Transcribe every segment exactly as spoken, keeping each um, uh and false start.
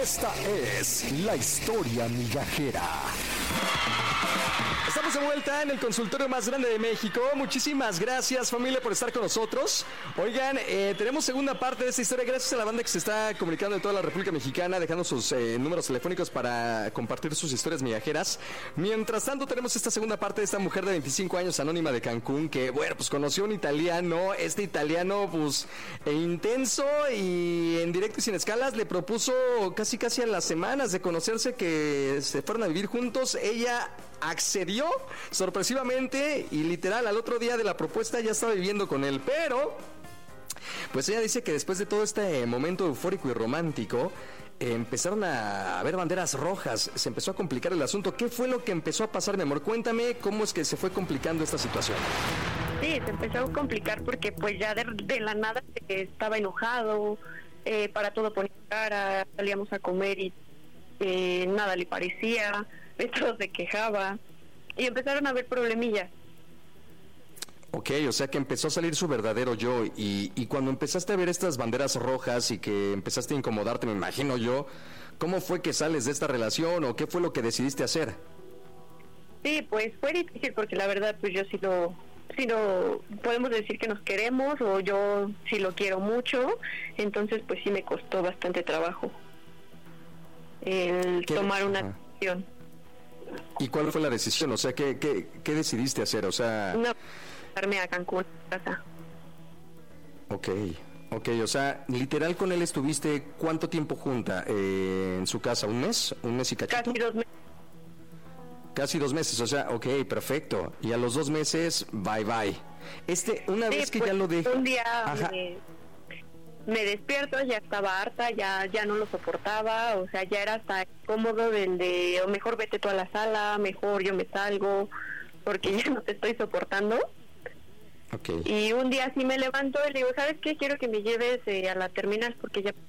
Esta es la historia migajera. Estamos de vuelta en el consultorio más grande de México. Muchísimas gracias, familia, por estar con nosotros. Oigan, eh, tenemos segunda parte de esta historia. Gracias a la banda que se está comunicando de toda la República Mexicana, dejando sus eh, números telefónicos para compartir sus historias migajeras. Mientras tanto, tenemos esta segunda parte de esta mujer de veinticinco años, anónima de Cancún, que, bueno, pues conoció un italiano. Este italiano, pues, e intenso y en directo y sin escalas, le propuso casi casi a las semanas de conocerse que se fueron a vivir juntos. Ella accedió sorpresivamente y literal al otro día de la propuesta ya estaba viviendo con él, pero pues ella dice que después de todo este momento eufórico y romántico eh, empezaron a haber banderas rojas, se empezó a complicar el asunto. ¿Qué fue lo que empezó a pasar, mi amor? Cuéntame cómo es que se fue complicando esta situación. Sí, se empezó a complicar porque pues ya de, de la nada estaba enojado, eh, para todo ponía cara, salíamos a comer y eh, nada le parecía, de todo se quejaba y empezaron a haber problemillas. Ok, o sea que empezó a salir su verdadero yo y, y cuando empezaste a ver estas banderas rojas y que empezaste a incomodarte, me imagino yo, ¿cómo fue que sales de esta relación o qué fue lo que decidiste hacer? Sí, pues fue difícil porque la verdad pues yo sí lo, sí lo, podemos decir que nos queremos o yo sí lo quiero mucho, entonces pues sí me costó bastante trabajo el ¿Qué? tomar una Ajá. decisión. ¿Y cuál fue la decisión? O sea, ¿qué, qué, qué decidiste hacer? O sea... No, darme a Cancún, a casa. Ok, ok, o sea, literal con él estuviste ¿cuánto tiempo junta eh, en su casa? ¿Un mes? ¿Un mes y cachito? Casi dos meses. Casi dos meses, o sea, ok, perfecto. Y a los dos meses, bye bye. Este, una sí, vez que pues, ya lo dejé... Un día me, me despierto, ya estaba harta, ya ya no lo soportaba, o sea, ya era hasta cómodo del de, o mejor vete tú a la sala, mejor yo me salgo, porque ya no te estoy soportando. Okay. Y un día sí me levanto y le digo, ¿sabes qué? Quiero que me lleves eh, a la terminal porque ya...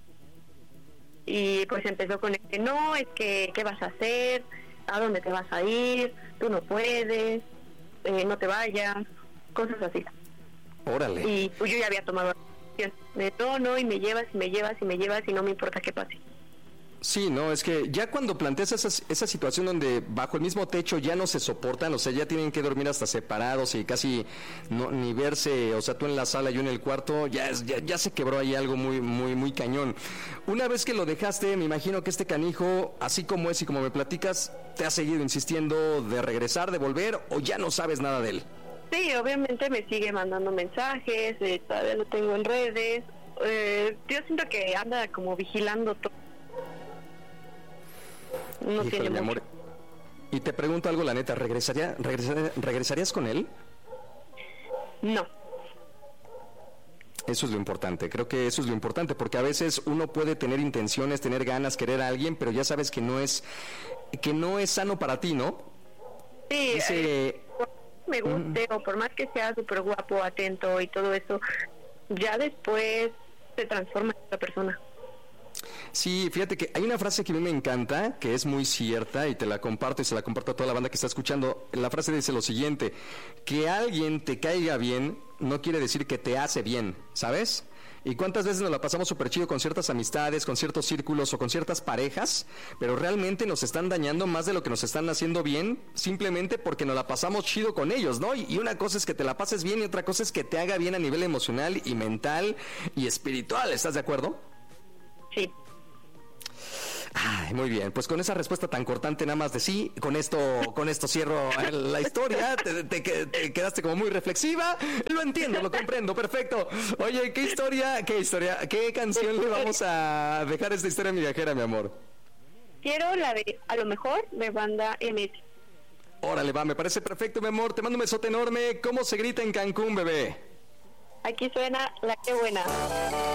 Y pues empezó con el que no, es que, ¿qué vas a hacer? ¿A dónde te vas a ir? Tú no puedes, eh, no te vayas, cosas así. Órale. Y pues yo ya había tomado la decisión de no, no, y me llevas, y me llevas, y me llevas, y no me importa qué pase. Sí, no, es que ya cuando planteas esa, esa situación donde bajo el mismo techo ya no se soportan, o sea, ya tienen que dormir hasta separados y casi no ni verse, o sea, tú en la sala y yo en el cuarto, ya, es, ya, ya se quebró ahí algo muy, muy, muy cañón. Una vez que lo dejaste, me imagino que este canijo, así como es y como me platicas, te ha seguido insistiendo de regresar, de volver, o ya no sabes nada de él. Sí, obviamente me sigue mandando mensajes, eh, todavía lo tengo en redes, eh, yo siento que anda como vigilando todo. No Híjole, tiene mi amor. Y te pregunto algo, la neta, ¿regresaría, regresaría, ¿regresarías con él? No. Eso es lo importante, creo que eso es lo importante, porque a veces uno puede tener intenciones, tener ganas, querer a alguien, pero ya sabes que no es, que no es sano para ti, ¿no? Sí, Ese... eh, me guste, mm. o por más que sea súper guapo, atento y todo eso, ya después se transforma en otra persona. Sí, fíjate que hay una frase que a mí me encanta, que es muy cierta y te la comparto y se la comparto a toda la banda que está escuchando. La frase dice lo siguiente: que alguien te caiga bien no quiere decir que te hace bien, ¿sabes? Y cuántas veces nos la pasamos súper chido con ciertas amistades, con ciertos círculos o con ciertas parejas, pero realmente nos están dañando más de lo que nos están haciendo bien, simplemente porque nos la pasamos chido con ellos, ¿no? Y, y una cosa es que te la pases bien y otra cosa es que te haga bien a nivel emocional y mental y espiritual, ¿estás de acuerdo? Sí. Ay, muy bien, pues con esa respuesta tan cortante nada más de sí, con esto con esto cierro la historia, te, te, te quedaste como muy reflexiva, lo entiendo, lo comprendo, perfecto. Oye, ¿qué historia, qué historia, qué canción le vamos a dejar a esta historia migajera, mi amor? Quiero la de A lo mejor de Banda M S. Órale, va, me parece perfecto, mi amor, te mando un besote enorme. ¿Cómo se grita en Cancún, bebé? Aquí suena La Qué Buena.